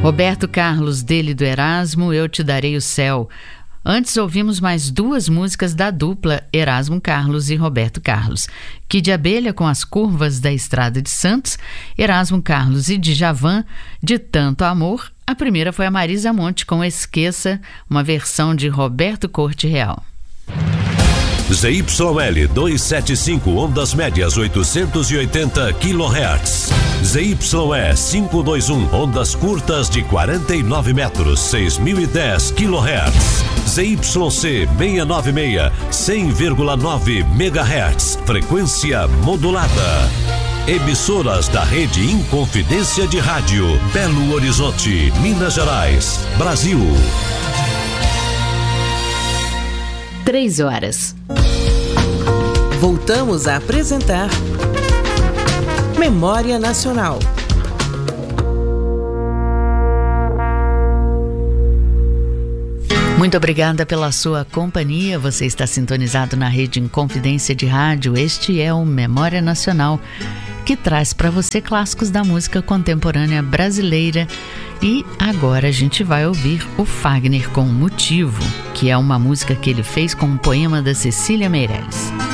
Roberto Carlos, dele do Erasmo, Eu Te Darei o Céu. Antes ouvimos mais duas músicas da dupla Erasmo Carlos e Roberto Carlos. Que de Abelha com as Curvas da Estrada de Santos, Erasmo Carlos e Djavan, De Tanto Amor. A primeira foi a Marisa Monte com Esqueça, uma versão de Roberto Corte Real. ZYL 275, ondas médias 880 kHz. ZYE 521, ondas curtas de 49 metros, 6010 kHz. ZYC 696, 100,9 MHz, frequência modulada. Emissoras da Rede Inconfidência de Rádio, Belo Horizonte, Minas Gerais, Brasil. 3 horas. Voltamos a apresentar Memória Nacional. Muito obrigada pela sua companhia. Você está sintonizado na Rede Inconfidência de Rádio. Este é o Memória Nacional, que traz para você clássicos da música contemporânea brasileira. E agora a gente vai ouvir o Fagner com Motivo, que é uma música que ele fez com um poema da Cecília Meirelles.